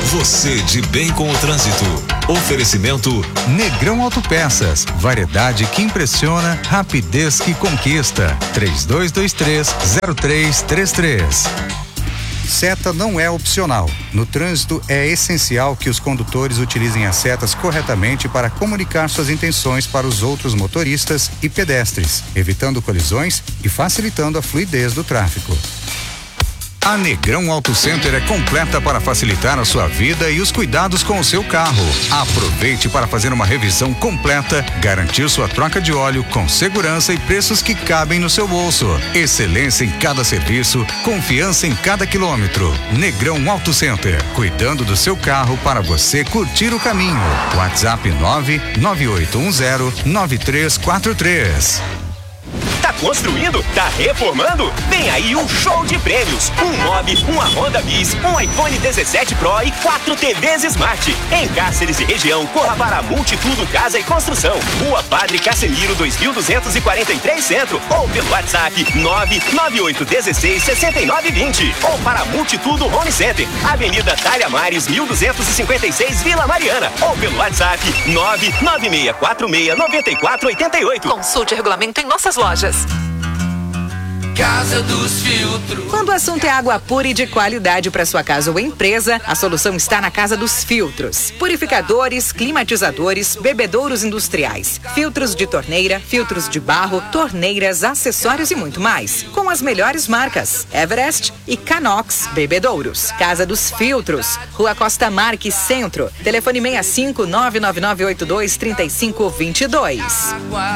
Você de bem com o trânsito. Oferecimento Negrão Autopeças. Variedade que impressiona, rapidez que conquista. 3223-0333. Seta não é opcional. No trânsito, é essencial que os condutores utilizem as setas corretamente para comunicar suas intenções para os outros motoristas e pedestres, evitando colisões e facilitando a fluidez do tráfego. A Negrão Auto Center é completa para facilitar a sua vida e os cuidados com o seu carro. Aproveite para fazer uma revisão completa, garantir sua troca de óleo com segurança e preços que cabem no seu bolso. Excelência em cada serviço, confiança em cada quilômetro. Negrão Auto Center, cuidando do seu carro para você curtir o caminho. WhatsApp 998109343. Tá construindo? Tá reformando? Vem aí um show de prêmios. Um Mob, uma Honda Bis, um iPhone 17 Pro e 4 TVs Smart. Em Cáceres e região, corra para Multitudo Casa e Construção. Rua Padre Casemiro 2243 Centro. Ou pelo WhatsApp 998166920. Ou para Multitudo Home Center. Avenida Dália Mares 1256 Vila Mariana. Ou pelo WhatsApp 996469488. Consulte o regulamento em nossas lojas. Casa dos Filtros. Quando o assunto é água pura e de qualidade para sua casa ou empresa, a solução está na Casa dos Filtros. Purificadores, climatizadores, bebedouros industriais, filtros de torneira, filtros de barro, torneiras, acessórios e muito mais. Com as melhores marcas, Everest e Canox Bebedouros. Casa dos Filtros, Rua Costa Marques, Centro. Telefone 65 99982 3522.